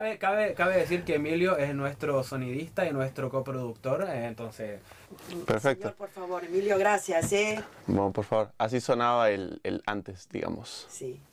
Cabe decir que Emilio es nuestro sonidista y nuestro coproductor, entonces... Perfecto. Señor, por favor, Emilio, gracias, ¿eh? Bueno, por favor. Así sonaba el antes, digamos. Sí.